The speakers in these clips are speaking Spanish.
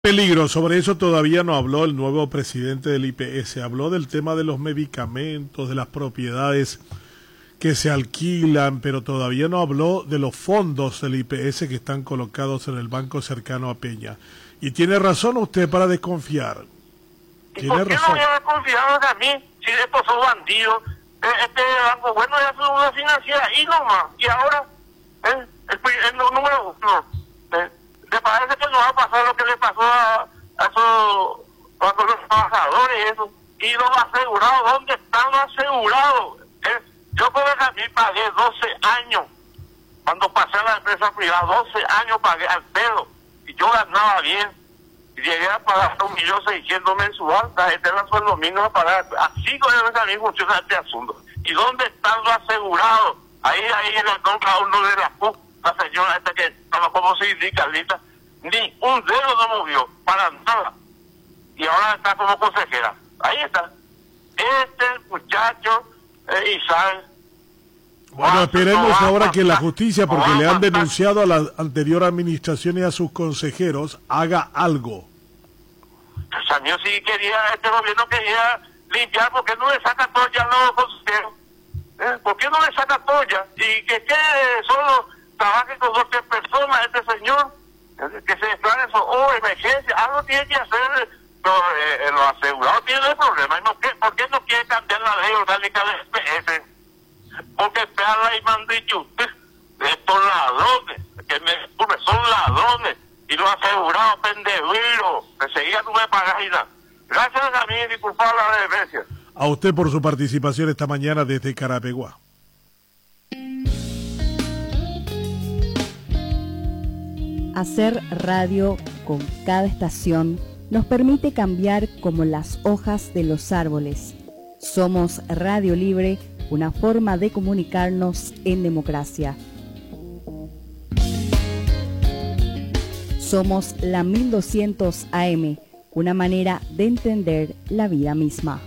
Peligro, sobre eso todavía no habló el nuevo presidente del IPS, habló del tema de los medicamentos, de las propiedades que se alquilan, pero todavía no habló de los fondos del IPS que están colocados en el banco cercano a Peña. Y tiene razón usted para desconfiar. ¿Y por qué no voy a desconfiar a mí? Si estos son bandidos, este banco bueno ya fue una financiera y nomás, y ahora, el número uno, ¿le parece que no va a pasar lo que le pasó a los trabajadores y eso? Y los asegurados, ¿dónde están los asegurados? Yo por a mí pagué 12 años, cuando pasé a la empresa privada, 12 años pagué al pedo, y yo ganaba bien, y llegué a pagar 1.600.000 mensual, la gente la sueldo mínimo a pagar, así con el mecanismo funciona este asunto. ¿Y dónde están los asegurados? Ahí en el contra uno de la PUC, la señora esta que estaba como sindicalista, ni un dedo no movió, para nada. Y ahora está como consejera. Ahí está. Este muchacho, Isaac. Bueno, esperemos ahora que la justicia, porque le han denunciado a la anterior administración y a sus consejeros, haga algo. Pues a mí sí quería, este gobierno quería limpiar, ¿por qué no le saca todo ya los consejeros? ¿Por qué no le saca todo ya? Y que solo trabaje con 12 personas este señor, que se declare eso, emergencia, algo tiene que hacer, los asegurados tienen el problema. ¿Y por qué no quiere cambiar la ley orgánica del PS? Porque peala y me han dicho estos ladrones, que son ladrones, y los asegurados pendejitos, enseguida tú me pagas y nada. Gracias a mí, disculpa la reverencia. A usted por su participación esta mañana desde Carapeguá. Hacer radio con cada estación nos permite cambiar como las hojas de los árboles. Somos Radio Libre, una forma de comunicarnos en democracia. Somos la 1200 AM, una manera de entender la vida misma.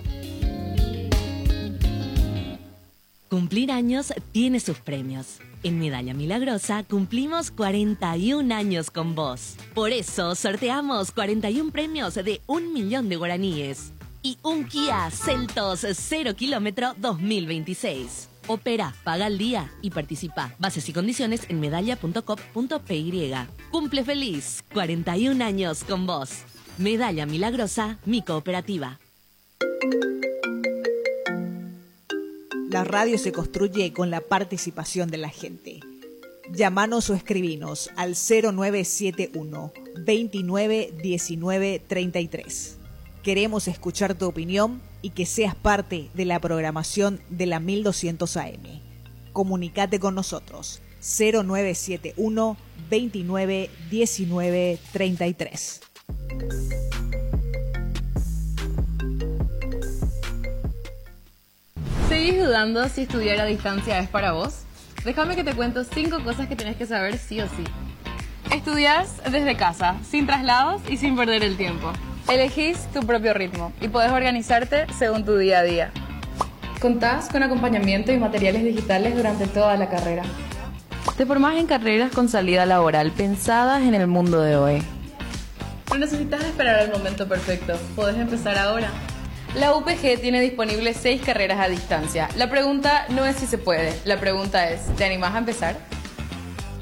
Cumplir años tiene sus premios. En Medalla Milagrosa cumplimos 41 años con vos. Por eso sorteamos 41 premios de 1 millón de guaraníes y un Kia Seltos 0 kilómetro 2026. Opera, paga al día y participa. Bases y condiciones en medalla.com.py. Cumple feliz, 41 años con vos. Medalla Milagrosa, mi cooperativa. La radio se construye con la participación de la gente. Llámanos o escribinos al 0971 29 19 33. Queremos escuchar tu opinión y que seas parte de la programación de la 1200 AM. Comunicate con nosotros 0971 29 19 33. ¿Seguís dudando si estudiar a distancia es para vos? Déjame que te cuento 5 cosas que tenés que saber sí o sí. Estudiás desde casa, sin traslados y sin perder el tiempo. Elegís tu propio ritmo y podés organizarte según tu día a día. Contás con acompañamiento y materiales digitales durante toda la carrera. Te formás en carreras con salida laboral pensadas en el mundo de hoy. No necesitas esperar el momento perfecto, podés empezar ahora. La UPG tiene disponibles 6 carreras a distancia. La pregunta no es si se puede, la pregunta es, ¿te animás a empezar?